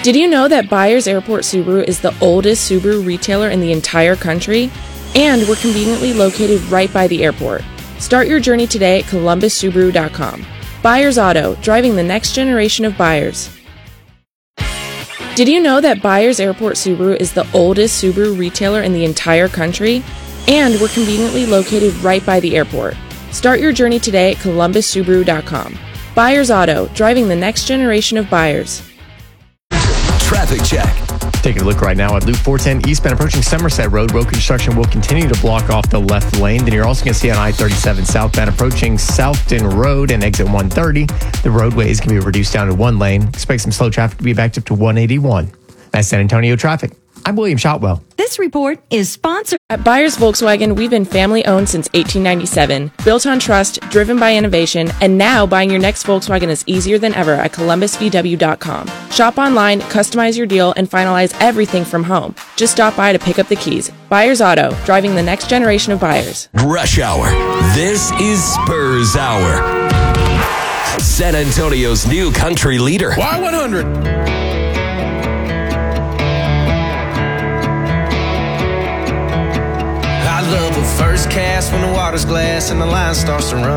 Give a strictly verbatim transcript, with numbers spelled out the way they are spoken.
Did you know that Byers Airport Subaru is the oldest Subaru retailer in the entire country? And we're conveniently located right by the airport. Start your journey today at columbus subaru dot com. Byers Auto, driving the next generation of buyers. Did you know that Byers Airport Subaru is the oldest Subaru retailer in the entire country? And we're conveniently located right by the airport. Start your journey today at columbus subaru dot com. Byers Auto, driving the next generation of buyers. Traffic check. Taking a look right now at Loop four ten eastbound approaching Somerset Road. Road construction will continue to block off the left lane. Then you're also going to see on I thirty-seven southbound approaching Southton Road and exit one thirty. The roadway is going to be reduced down to one lane. Expect some slow traffic to be backed up to one eighty-one. That's San Antonio traffic. I'm William Shotwell. This report is sponsored. At Byers Volkswagen, we've been family-owned since eighteen ninety-seven, built on trust, driven by innovation, and now buying your next Volkswagen is easier than ever at columbus v w dot com. Shop online, customize your deal, and finalize everything from home. Just stop by to pick up the keys. Byers Auto, driving the next generation of buyers. Rush Hour. This is Spurs Hour. San Antonio's new country leader. Y one hundred. I love a first cast when the water's glass and the line starts to run.